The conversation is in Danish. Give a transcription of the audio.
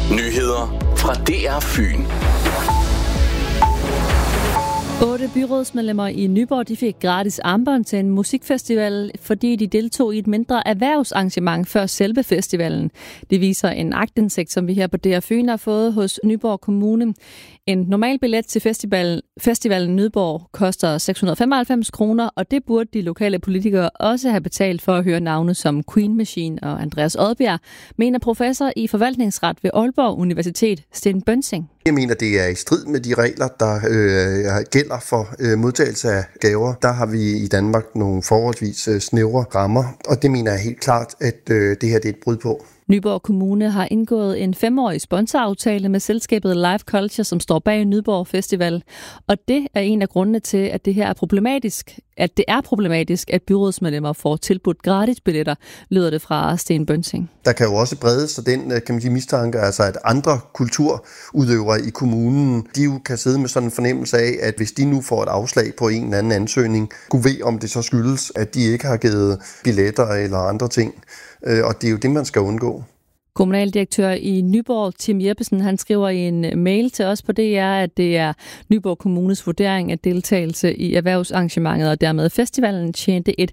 Nyheder fra DR Fyn. 8 byrådsmedlemmer i Nyborg de fik gratis armbånd til en musikfestival, fordi de deltog i et mindre erhvervsarrangement før selve festivalen. Det viser en aktindsigt, som vi her på DR Fyn har fået hos Nyborg Kommune. En normal billet til festivalen Nyborg koster 695 kroner, og det burde de lokale politikere også have betalt for at høre navne som Queen Machine og Andreas Odbjerg, mener professor i forvaltningsret ved Aalborg Universitet, Sten Bønsing. Jeg mener, det er i strid med de regler, der gælder for modtagelse af gaver. Der har vi i Danmark nogle forholdsvis snævre rammer, og det mener jeg helt klart, at det her det er et brud på. Nyborg Kommune har indgået en 5-årig sponsoraftale med selskabet Live Culture, som står bag Nyborg Festival. Og det er en af grundene til, at det her er problematisk. At det er problematisk, at byrådsmedlemmer får tilbudt gratis billetter, lyder det fra Sten Bønsing. Der kan jo også bredes sig den, kan man sige, mistanke, altså at andre kulturudøvere i kommunen, de jo kan sidde med sådan en fornemmelse af, at hvis de nu får et afslag på en eller anden ansøgning, kunne ved om det så skyldes, at de ikke har givet billetter eller andre ting. Og det er jo det, man skal undgå. Kommunaldirektør i Nyborg, Tim Jeppesen, han skriver i en mail til os på DR, at det er Nyborg Kommunes vurdering af deltagelse i erhvervsarrangementet, og dermed festivalen tjente et